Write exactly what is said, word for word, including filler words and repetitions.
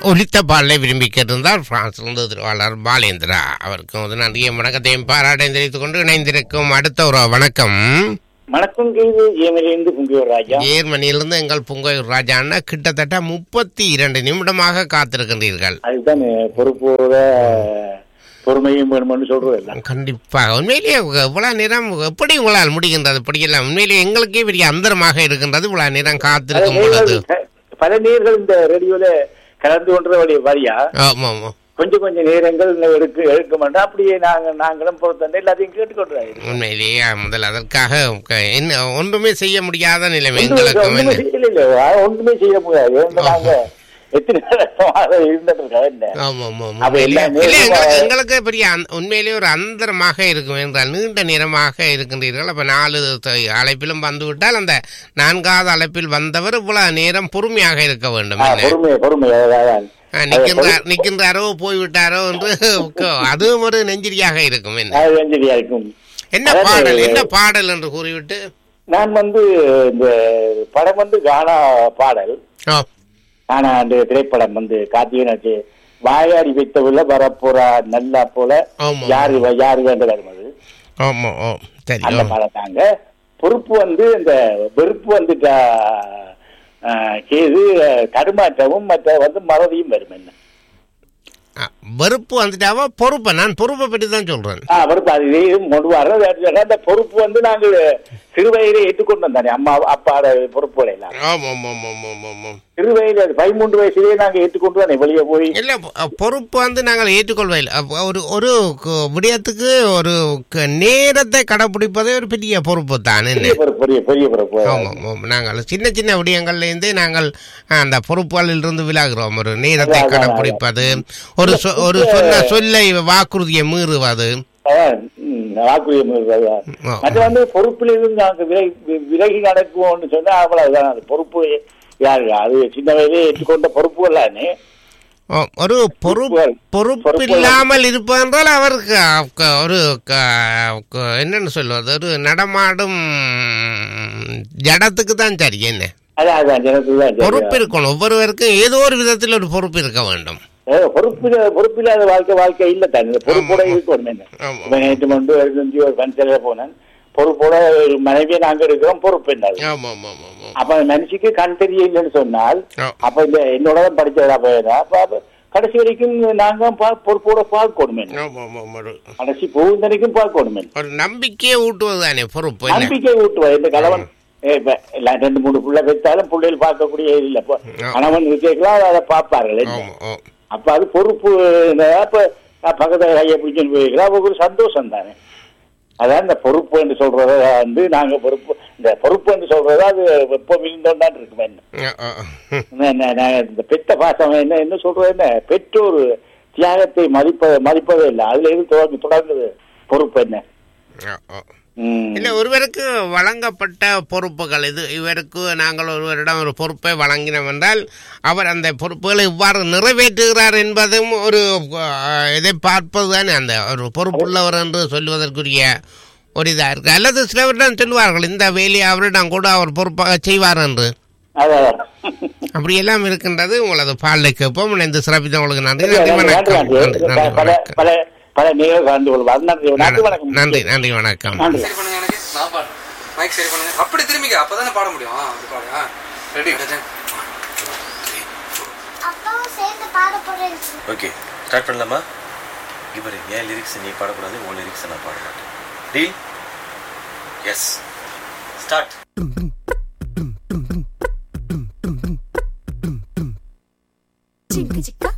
ஒலித்த பாடலை விரும்பி கேட்டிருந்தார் பிரான்சிலிருந்து திருவாளர் பாலேந்திரா. அவருக்கும் ஒரு நன்றியை வணக்கத்தையும் பாராட்டையும் தெரிவித்துக் கொண்டு இணைந்திருக்கும் அடுத்த ஒரு வணக்கம். வணக்கம் கேது ஜெயமலிருந்து புங்கையூர் ராஜா. ஜேர்மனியிலிருந்து எங்கள் புங்கையூர் ராஜா அண்ணா கிட்டத்தட்ட முப்பத்தி இரண்டு நிமிடமாக காத்திருக்கின்றீர்கள். அதுதான் பொறுப்போட பொறுமையும் வேணும்னு சொல்றது. கண்டிப்பாக உண்மையிலேயே இவ்வளவு நேரம் எப்படி உங்களால் முடிகின்றது? படிக்கலாம் உண்மையிலேயே எங்களுக்கே பெரிய அந்தரமாக இருக்கின்றது இவ்வளவு நேரம் காத்திருக்கும் பொழுது. பல நேர்கள் இந்த ரேடியோல கலந்து கொண்ட வழியா ஆமா ஆமா கொஞ்சம் கொஞ்சம் நேரங்கள் எடுக்க எடுக்க மாட்டோம். அப்படியே நாங்க நாங்களும் பொறுத்த எல்லாத்தையும் கேட்டுக்கொண்டு உண்மையிலேயே முதல் அதற்காக என்ன ஒன்றுமே செய்ய முடியாத நிலைமை ஒன்றுமே செய்ய முடியாது. நாங்க எங்களுக்கு பெரிய உண்மையிலேயே ஒரு அந்தரமாக இருக்கும் என்றால் நீண்ட நேரமாக இருக்கின்றீர்கள். அப்ப நாலு அழைப்பிலும் வந்து விட்டால் அந்த நான்காவது அழைப்பில் வந்தவர் இவ்வளவு நேரம் பொறுமையாக இருக்க வேண்டும். நிக்கின்றார் நிக்கின்றாரோ போய்விட்டாரோ என்று அதுவும் ஒரு நெஞ்சிரியாக இருக்கும். என்ன பாடல் என்ன பாடல் என்று கூறிவிட்டு நான் வந்து இந்த படம் வந்து கானா பாடல் ஆனா அந்த திரைப்படம் வந்து கார்த்திகேயன் வாயாடி வைத்தவுள்ள வரப்போறா நல்லா போல யாரு யாரு வேண்டது அந்த பாடம் தாங்க. பொறுப்பு வந்து இந்த வெறுப்பு வந்து கேது தடுமாற்றமும் மற்ற வந்து மறதியும் வரும். என்ன வெறுப்பு வந்துட்டாவா பொறுப்பை நான் பொறுப்பை பற்றி தான் சொல்றேன். பொறுப்பு அது கொண்டு வர்றது அந்த பொறுப்பு வந்து நாங்கள் சிறுவயதை ஏற்றுக்கொண்டு வந்தானே அம்மா அப்பாட பொறுப்புகளை எல்லாம் சிறுவயது பதிமூன்று வயசுலேயே நாங்கள் ஏற்றுக்கொண்டு தானே வெளியே போய் இல்ல பொறுப்பு வந்து நாங்கள் ஏற்றுக்கொள்வதில்லை. ஒரு ஒரு விடயத்துக்கு ஒரு நேரத்தை கடைபிடிப்பதே ஒரு பெரிய பொறுப்பு தானே. பெரிய பெரிய பொறுப்பு. நாங்கள் சின்ன சின்ன விடயங்கள்ல இருந்தே நாங்கள் அந்த பொறுப்புகளில் இருந்து விலகுறோம். ஒரு நேரத்தை கடைபிடிப்பது, ஒரு ஒரு சொன்ன சொல்லை வாக்குறுதியை மீறுவது, வாக்குறுதியை மீறுவது மற்ற வந்து பொறுப்புல இருந்து நாங்கள் விலகி விலகி நடக்குவோம்னு சொன்னா அவ்வளவுதான். அது பொறுப்பு யாரு அது சின்ன வயதிலே ஏற்றுக்கொண்ட பொறுப்புகளானே. ஒரு பொறுப்பு பொறுப்பு இல்லாமல் இருப்பதென்றால் அவருக்கு ஒரு என்னன்னு சொல்வது ஒரு நடமாடும் ஜடத்துக்கு தான் சரி. என்ன பொறுப்பு இருக்கணும், ஒவ்வொருவருக்கும் ஏதோ ஒரு விதத்தில் ஒரு பொறுப்பு இருக்க வேண்டும். பொறுப்பு பொறுப்பில்லாத வாழ்க்கை வாழ்க்கை இல்ல தானே, பொறுப்போட இருக்கணும். நேற்று கொண்டு ஒரு பஞ்சல போனேன், பொறுப்போட மனைவியை நாங்க இருக்கிறோம், பொறுப்பு என்ன அப்ப மனுஷிக்கு கண் தெரிய இல்லைன்னு சொன்னால் அப்ப இந்த என்னோட படிச்சதா போயதா அப்ப கடைசி வரைக்கும் நாங்க பொறுப்போட பார்க்கணுமே, கடைசி போகும் வரைக்கும் பார்க்கணுமே. நம்பிக்கையை ஊட்டுவதுதானே பொறுப்பு, நம்பிக்கையை ஊட்டுவது. இந்த கணவன் ரெண்டு மூணு புள்ள பெற்றாலும் பிள்ளைகள் பார்க்கக்கூடிய இல்ல, கணவன் கேட்கலாம் அதை பார்ப்பார்கள். அப்ப அது பொறுப்பு. அப்ப பக்கத்துல கையை பிடிச்சுன்னு போயிருக்கிறா ஒரு சந்தோஷம் தானே. அதான் இந்த பொறுப்பு என்று சொல்றத வந்து நாங்க பொறுப்பு இந்த பொறுப்பு என்று சொல்றதா அது எப்ப விழுந்தோண்டான் இருக்குமே. என்ன இந்த பெத்த பாசம் என்ன என்ன சொல்றது, என்ன பெற்றோர் தியாகத்தை மதிப்ப மதிப்பதே இல்லை, அதுல இருந்து தொடர்ந்து தொடங்குது பொறுப்பு. என்ன இல்ல ஒருவருக்கு வழங்கப்பட்ட பொறுப்புகள் இது, இவருக்கு நாங்கள் ஒருவரிடம் ஒரு பொறுப்பை வழங்கினோம் என்றால் அவர் அந்த பொறுப்புகளை இவ்வாறு நிறைவேற்றுகிறார் என்பதும் ஒரு இதை பார்ப்பது தானே அந்த ஒரு பொறுப்புள்ளவர் என்று சொல்லுவதற்குரிய ஒரு இதா இருக்கு. அல்லது சிலவரிடம் சொல்லுவார்கள் இந்த வேலையை அவரிடம் கூட அவர் பொறுப்பாக செய்வார் என்று, அப்படி எல்லாம் இருக்கின்றது. உங்களது பாடலை கேட்போம். இந்த சிறப்பித்த உங்களுக்கு நன்றி. நன்றி வணக்கம். பல நேரம் கலந்து கொள்வார். நன்றி வணக்கம். நன்றி நன்றி வணக்கம். அப்படி திரும்பிக்க அப்பதானே பாட முடியும். ஓகே ஸ்டார்ட் பண்ணலாமா? இவரு என் லிரிக்ஸ் நீ பாடக்கூடாது, உன் லிரிக்ஸ் நான் பாட மாட்டேன். டீல்? S start. சிக்க சிக்க